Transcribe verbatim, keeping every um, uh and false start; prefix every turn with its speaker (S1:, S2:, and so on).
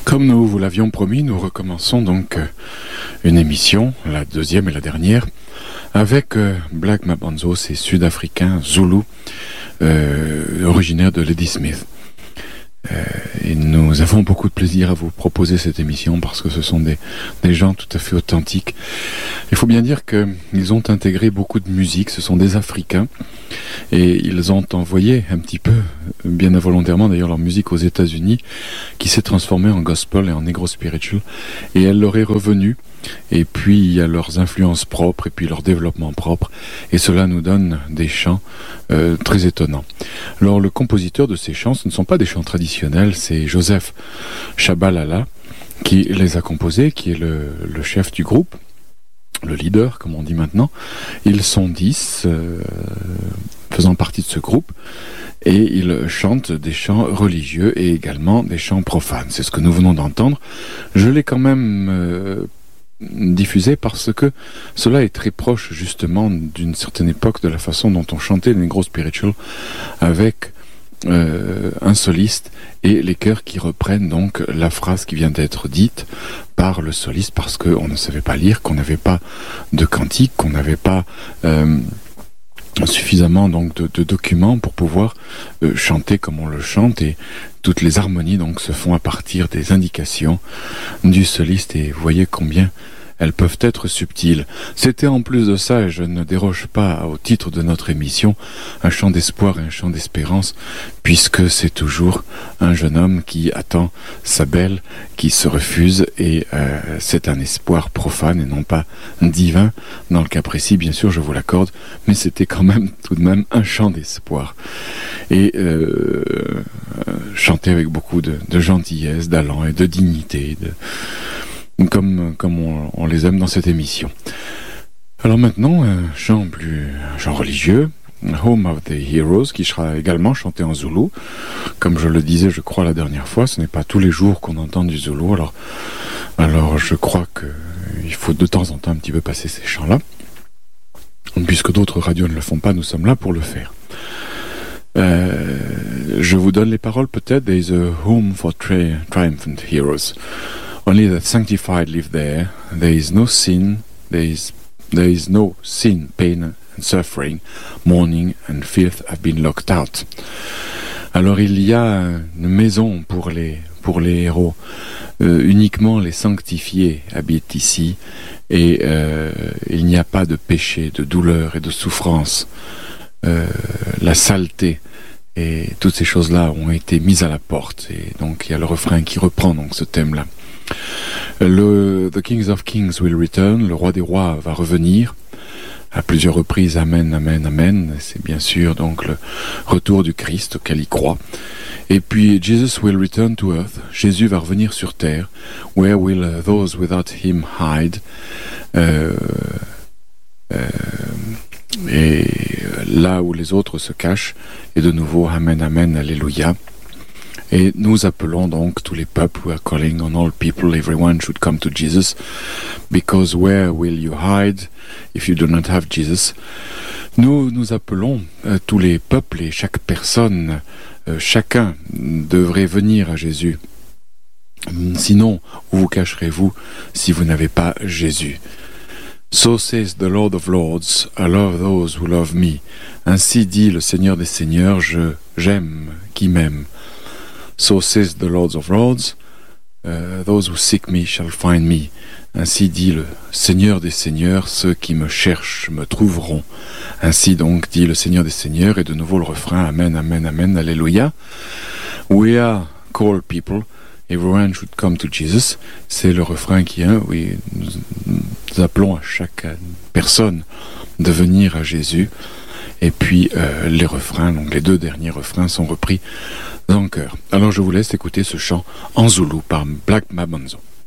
S1: Comme nous vous l'avions promis, nous recommençons donc euh, une émission, la deuxième et la dernière, avec euh, Black Mambanzo, c'est sud-africain, Zoulou, euh, originaire de Ladysmith. Euh, et nous avons beaucoup de plaisir à vous proposer cette émission parce que ce sont des, des gens tout à fait authentiques. Il faut bien dire qu'ils ont intégré beaucoup de musique, ce sont des Africains et ils ont envoyé un petit peu, bien involontairement d'ailleurs, leur musique aux États-Unis qui s'est transformée en gospel et en negro spiritual et elle leur est revenue. Et puis il y a leurs influences propres et puis leur développement propre et cela nous donne des chants euh, très étonnants. Alors le compositeur de ces chants, ce ne sont pas des chants traditionnels, c'est Joseph Shabalala qui les a composés, qui est le, le chef du groupe, le leader comme on dit maintenant. Ils sont dix euh, faisant partie de ce groupe et ils chantent des chants religieux et également des chants profanes. C'est ce que nous venons d'entendre. Je l'ai quand même euh, diffusé parce que cela est très proche justement d'une certaine époque de la façon dont on chantait les negro spiritual avec euh, un soliste et les chœurs qui reprennent donc la phrase qui vient d'être dite par le soliste parce qu'on ne savait pas lire, qu'on n'avait pas de cantique, qu'on n'avait pas euh, suffisamment donc de, de documents pour pouvoir euh, chanter comme on le chante et toutes les harmonies donc se font à partir des indications du soliste et vous voyez combien elles peuvent être subtiles. C'était en plus de ça, et je ne déroge pas au titre de notre émission, un chant d'espoir et un chant d'espérance, puisque c'est toujours un jeune homme qui attend sa belle, qui se refuse, et euh, c'est un espoir profane et non pas divin. Dans le cas précis, bien sûr, je vous l'accorde, mais c'était quand même tout de même un chant d'espoir. Et euh, chanté avec beaucoup de, de gentillesse, d'allant et de dignité, de... comme, comme on, on les aime dans cette émission. Alors maintenant, un chant plus un chant religieux, Home of the Heroes, qui sera également chanté en zoulou. Comme je le disais, je crois, la dernière fois, ce n'est pas tous les jours qu'on entend du zoulou, alors, alors je crois qu'il faut de temps en temps un petit peu passer ces chants-là. Puisque d'autres radios ne le font pas, nous sommes là pour le faire. Euh, je vous donne les paroles peut-être. There is a home for tri- triumphant heroes. Only the sanctified live there. There is no sin. There is there is no sin, pain and suffering. Mourning and filth have been locked out. Alors il y a une maison pour les pour les héros. Euh, uniquement les sanctifiés habitent ici et euh, il n'y a pas de péché, de douleur et de souffrance. Euh, la saleté et toutes ces choses-là ont été mises à la porte et donc il y a le refrain qui reprend donc ce thème-là. Le The Kings of Kings will return, le roi des rois va revenir à plusieurs reprises, amen, amen, amen. C'est bien sûr donc le retour du Christ auquel il croit. Et puis Jesus will return to earth, Jésus va revenir sur terre. Where will those without him hide? Euh, euh, et là où les autres se cachent, et de nouveau amen, amen, alléluia. Et nous appelons donc tous les peuples, we are calling on all people, everyone should come to Jesus, because where will you hide if you do not have Jesus? Nous nous appelons euh, tous les peuples et chaque personne, euh, chacun devrait venir à Jésus. Sinon, où vous cacherez-vous si vous n'avez pas Jésus? So says the Lord of Lords, I love those who love me. Ainsi dit le Seigneur des Seigneurs, je j'aime qui m'aime. So says the Lord of Lords, uh, those who seek me shall find me. Ainsi dit le Seigneur des Seigneurs, ceux qui me cherchent me trouveront. Ainsi donc dit le Seigneur des Seigneurs, et de nouveau le refrain, amen, amen, amen, alléluia. We are called people, everyone should come to Jesus. C'est le refrain qui est, oui, nous, nous appelons à chaque personne de venir à Jésus. Et puis euh, les refrains, donc les deux derniers refrains sont repris dans le chœur. Alors je vous laisse écouter ce chant en zoulou par Black Mambanzo.